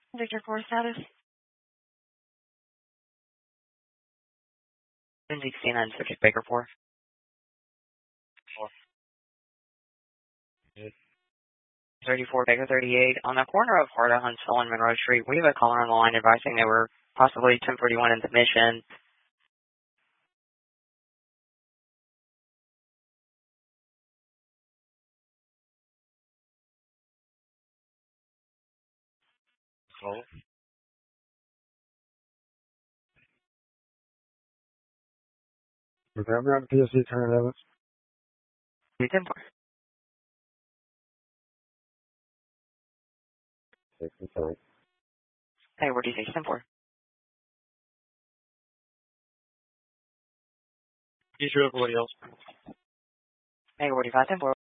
Victor 4 status. Indy C9 subject Baker 4. 34 Baker 38. On the corner of Harda, Huntsville, and Monroe Street, we have a caller on the line advising they were possibly 1041 in the mission. Hello? Remember on PSC turn Evans? You 10 4. Hey, what do you say? 10 4. You sure everybody else? Hey, what do you got? 10 4.